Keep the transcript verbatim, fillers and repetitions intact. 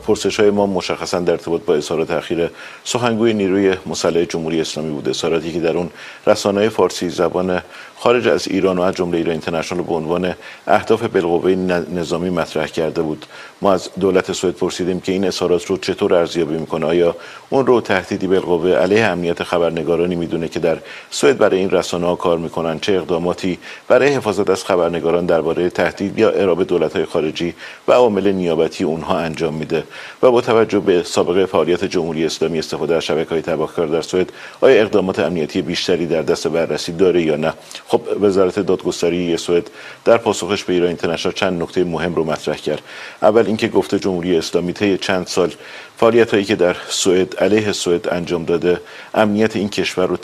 پرسش‌های ما مشخصاً در ارتباط با اظهارات اخیر سخنگوی نیروی مسلح جمهوری اسلامی بود، اظهاراتی که در اون رسانه‌های فارسی زبان خارج از ایران و از جمله ایران اینترنشنال به عنوان اهداف بالقوه نظامی مطرح کرده بود. ما از دولت سوئد پرسیدیم که این اظهارات رو چطور ارزیابی میکنه. آیا اون رو تهدیدی بالقوه علیه امنیت خبرنگارانی میدونه که در سوئد برای این رسانه‌ها کار میکنن؟ چه اقداماتی برای حفاظت از خبرنگاران درباره تهدید یا ارائه دولت‌های خارجی و عوامل نیابتی اونها انجام میده؟ و با توجه به سابقه فعالیت جمهوری اسلامی استفاده از شبکه‌های تبهکار در سوئد، آیا اقدامات امنیتی بیشتری در دست بررسی داره یا نه؟ خب وزارت دادگستری سوئد در پاسخش به ایران اینترنشنال چند نکته مهم رو مطرح کرد. اول اینکه گفته جمهوری اسلامی طی چند سال فعالیت‌هایی که در سوئد علیه سوئد انجام داده، امنیت این کشور رو